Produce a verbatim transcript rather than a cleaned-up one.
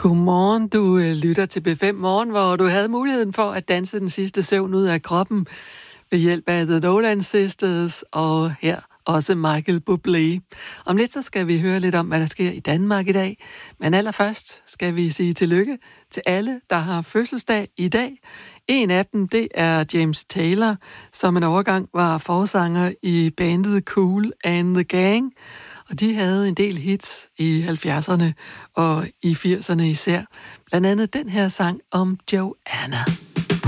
Godmorgen, du øh, lytter til B fem Morgen, hvor du havde muligheden for at danse den sidste søvn ud af kroppen ved hjælp af The Nolan Sisters og her også Michael Bublé. Om lidt så skal vi høre lidt om, hvad der sker i Danmark i dag. Men allerførst skal vi sige tillykke til alle, der har fødselsdag i dag. En af dem, det er James Taylor, som en overgang var forsanger i bandet Kool and the Gang. Og de havde en del hits i halvfjerdserne og i firserne især. Blandt andet den her sang om Joanna.